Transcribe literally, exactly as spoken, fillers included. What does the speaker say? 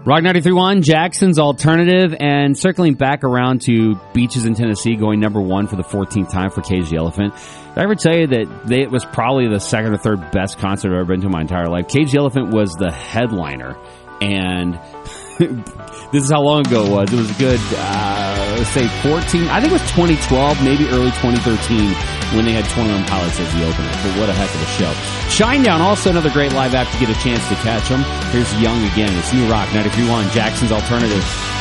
Rock ninety-three point one, Jackson's Alternative, and circling back around to Beaches in Tennessee, going number one for the fourteenth time for Cage the Elephant. Did I ever tell you that they, it was probably the second or third best concert I've ever been to in my entire life? Cage the Elephant was the headliner, and this is how long ago it was. It was a good, uh, let's say fourteen, I think it was twenty twelve, maybe early twenty thirteen, when they had twenty-one Pilots as the opener. But what a heck of a show. Shinedown, also another great live act to get a chance to catch them. Here's Young again. It's New Rock ninety-three point one, Jackson's Alternative.